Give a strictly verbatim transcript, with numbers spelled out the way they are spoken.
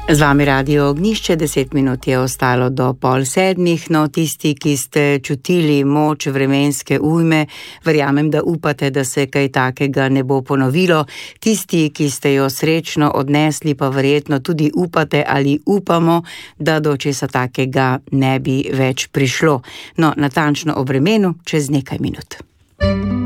Z vami Radio Ognjišče, deset minut je ostalo do pol sedmih, no tisti, ki ste čutili moč vremenske ujme, verjamem, da upate, da se kaj takega ne bo ponovilo. Tisti, ki ste jo srečno odnesli, pa verjetno tudi upate ali upamo, da do česa takega ne bi več prišlo. No, natančno o vremenu čez nekaj minut.